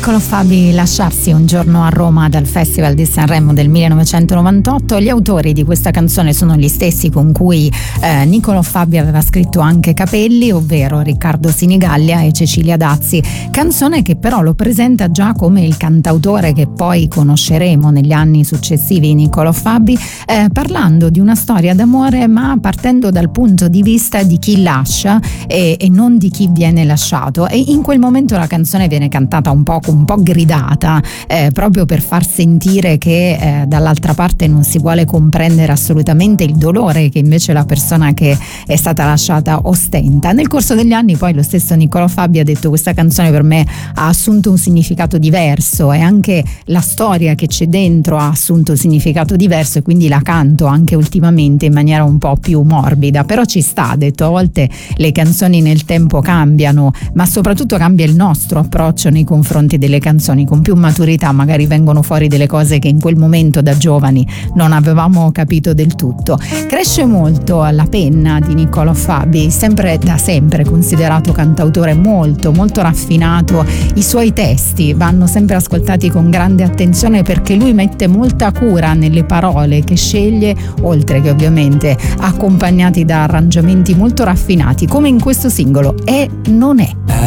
Niccolò Fabi, Lasciarsi un giorno a Roma dal Festival di Sanremo del 1998. Gli autori di questa canzone sono gli stessi con cui Niccolò Fabi aveva scritto anche Capelli, ovvero Riccardo Sinigallia e Cecilia Dazzi, canzone che però lo presenta già come il cantautore che poi conosceremo negli anni successivi, Niccolò Fabi, parlando di una storia d'amore ma partendo dal punto di vista di chi lascia e non di chi viene lasciato, e in quel momento la canzone viene cantata un po' gridata, proprio per far sentire che dall'altra parte non si vuole comprendere assolutamente il dolore che invece la persona che è stata lasciata ostenta. Nel corso degli anni poi lo stesso Niccolò Fabi ha detto: questa canzone per me ha assunto un significato diverso e anche la storia che c'è dentro ha assunto un significato diverso, e quindi la canto anche ultimamente in maniera un po' più morbida. Però ci sta, ha detto, a volte le canzoni nel tempo cambiano, ma soprattutto cambia il nostro approccio nei confronti delle canzoni. Con più maturità magari vengono fuori delle cose che in quel momento da giovani non avevamo capito del tutto. Cresce molto la penna di Niccolò Fabi, da sempre considerato cantautore molto raffinato. I suoi testi vanno sempre ascoltati con grande attenzione perché lui mette molta cura nelle parole che sceglie, oltre che ovviamente accompagnati da arrangiamenti molto raffinati, come in questo singolo E non è.